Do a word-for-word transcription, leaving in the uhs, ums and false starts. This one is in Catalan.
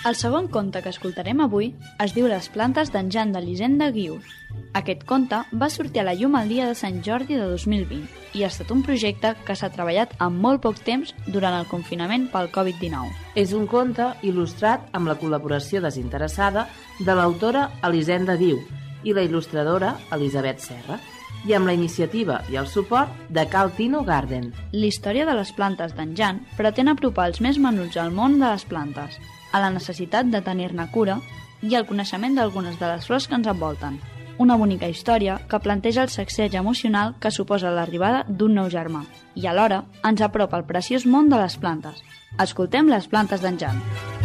El segon conte que escoltarem avui es diu Les plantes d'en Jan d'Elisenda Guius. Aquest conte va sortir a la llum el dia de Sant Jordi de dos mil vint i ha estat un projecte que s'ha treballat en molt poc temps durant el confinament pel covid dinou. És un conte il·lustrat amb la col·laboració desinteressada de l'autora Elisenda Guiu i la il·lustradora Elisabet Serra, i amb la iniciativa i el suport de Cal Tino Garden. La història de les plantes d'en Jan pretén apropar els més menuts al món de les plantes, a la necessitat de tenir-ne cura i al coneixement d'algunes de les flors que ens envolten. Una bonica història que planteja el sacseig emocional que suposa l'arribada d'un nou germà i alhora ens apropa al preciós món de les plantes. Escoltem Les plantes d'en Jan.